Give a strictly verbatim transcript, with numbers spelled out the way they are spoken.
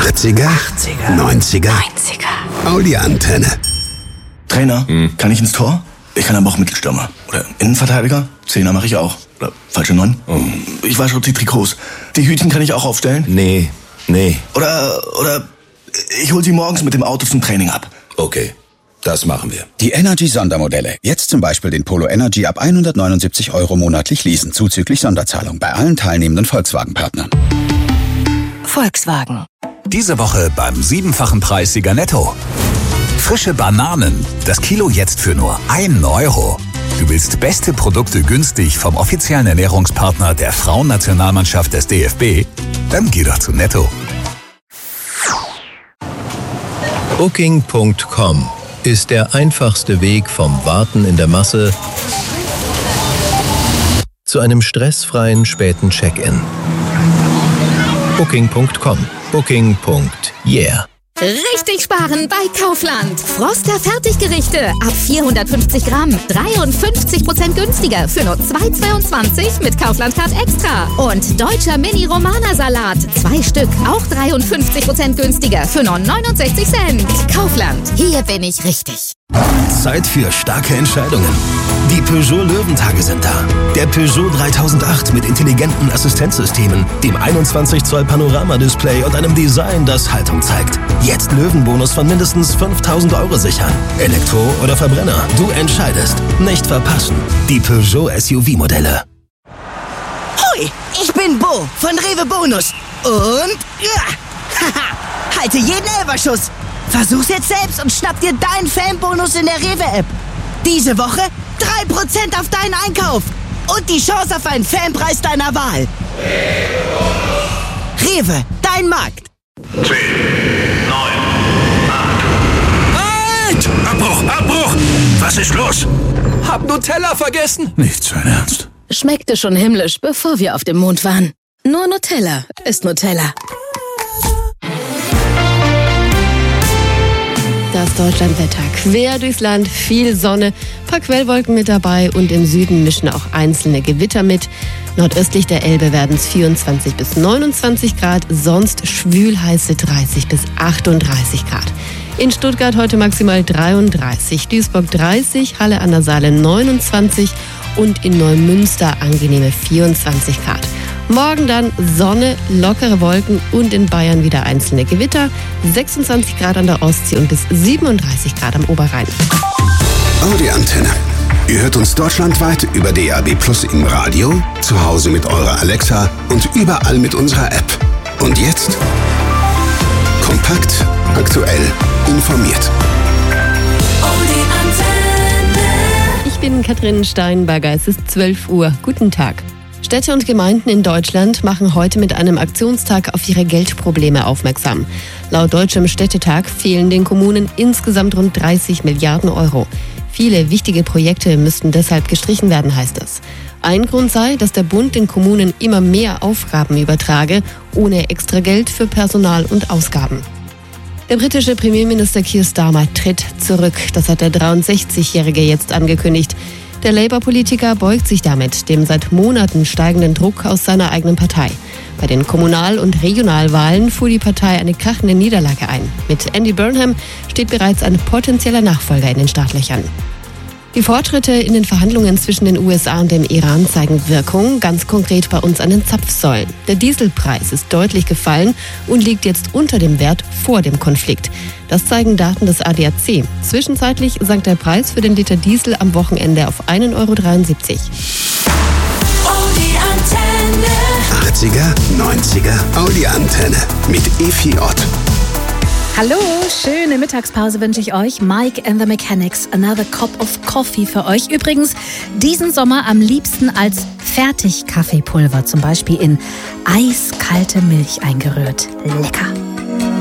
achtziger, achtziger, neunziger, neunziger. Audi-Antenne. Trainer, hm. kann ich ins Tor? Ich kann aber auch Mittelstürmer. Oder Innenverteidiger? Zehner mache ich auch. Oder falsche Neun? Oh. Ich wasche die Trikots. Die Hütchen kann ich auch aufstellen? Nee, nee. Oder, oder ich hol sie morgens mit dem Auto zum Training ab. Okay, das machen wir. Die Energy-Sondermodelle. Jetzt zum Beispiel den Polo Energy ab hundertneunundsiebzig Euro monatlich leasen, zuzüglich Sonderzahlung bei allen teilnehmenden Volkswagen-Partnern. Volkswagen. Diese Woche beim siebenfachen Preissieger Netto. Frische Bananen, das Kilo jetzt für nur einen Euro. Du willst beste Produkte günstig vom offiziellen Ernährungspartner der Frauennationalmannschaft des D F B? Dann geh doch zu Netto. Booking Punkt com ist der einfachste Weg vom Warten in der Masse zu einem stressfreien späten Check-in. Booking Punkt com. Booking. Yeah. Richtig sparen bei Kaufland. Froster Fertiggerichte ab vierhundertfünfzig Gramm. dreiundfünfzig Prozent günstiger für nur zwei Euro zweiundzwanzig mit Kaufland Card Extra. Und deutscher Mini-Romana-Salat. Zwei Stück, auch dreiundfünfzig Prozent günstiger für nur neunundsechzig Cent. Kaufland, hier bin ich richtig. Zeit für starke Entscheidungen. Die Peugeot Löwentage sind da. Der Peugeot dreitausendacht mit intelligenten Assistenzsystemen, dem einundzwanzig Zoll Panoramadisplay und einem Design, das Haltung zeigt. Jetzt Löwenbonus von mindestens fünftausend Euro sichern. Elektro oder Verbrenner, du entscheidest. Nicht verpassen. Die Peugeot S U V-Modelle. Hoi, ich bin Bo von Rewe Bonus. Und ja, haha, halte jeden Elferschuss. Versuch's jetzt selbst und schnapp dir deinen Fanbonus in der Rewe-App. Diese Woche drei Prozent auf deinen Einkauf und die Chance auf einen Fanpreis deiner Wahl. Rewe, dein Markt. zehn, neun, acht. Halt! Abbruch, Abbruch! Was ist los? Hab Nutella vergessen. Nicht so ernst. Schmeckte schon himmlisch, bevor wir auf dem Mond waren. Nur Nutella ist Nutella. Das Deutschlandwetter. Quer durchs Land, viel Sonne, paar Quellwolken mit dabei und im Süden mischen auch einzelne Gewitter mit. Nordöstlich der Elbe werden es vierundzwanzig bis neunundzwanzig Grad, sonst schwülheiße dreißig bis achtunddreißig Grad. In Stuttgart heute maximal dreiunddreißig, Duisburg dreißig, Halle an der Saale neunundzwanzig und in Neumünster angenehme vierundzwanzig Grad. Morgen dann Sonne, lockere Wolken und in Bayern wieder einzelne Gewitter. sechsundzwanzig Grad an der Ostsee und bis siebenunddreißig Grad am Oberrhein. Audi-Antenne. Ihr hört uns deutschlandweit über D A B Plus im Radio, zu Hause mit eurer Alexa und überall mit unserer App. Und jetzt kompakt, aktuell, informiert. Ich bin Katrin Steinberger, es ist zwölf Uhr. Guten Tag. Städte und Gemeinden in Deutschland machen heute mit einem Aktionstag auf ihre Geldprobleme aufmerksam. Laut Deutschem Städtetag fehlen den Kommunen insgesamt rund dreißig Milliarden Euro. Viele wichtige Projekte müssten deshalb gestrichen werden, heißt es. Ein Grund sei, dass der Bund den Kommunen immer mehr Aufgaben übertrage, ohne extra Geld für Personal und Ausgaben. Der britische Premierminister Keir Starmer tritt zurück. Das hat der dreiundsechzigjährige jetzt angekündigt. Der Labour-Politiker beugt sich damit dem seit Monaten steigenden Druck aus seiner eigenen Partei. Bei den Kommunal- und Regionalwahlen fuhr die Partei eine krachende Niederlage ein. Mit Andy Burnham steht bereits ein potenzieller Nachfolger in den Startlöchern. Die Fortschritte in den Verhandlungen zwischen den U S A und dem Iran zeigen Wirkung, ganz konkret bei uns an den Zapfsäulen. Der Dieselpreis ist deutlich gefallen und liegt jetzt unter dem Wert vor dem Konflikt. Das zeigen Daten des A D A C. Zwischenzeitlich sank der Preis für den Liter Diesel am Wochenende auf ein Euro dreiundsiebzig. achtziger, neunziger, Audi-Antenne mit Efi Ott. Hallo, schöne Mittagspause wünsche ich euch. Mike and the Mechanics, Another Cup of Coffee für euch. Übrigens, diesen Sommer am liebsten als Fertig-Kaffeepulver, zum Beispiel in eiskalte Milch eingerührt. Lecker.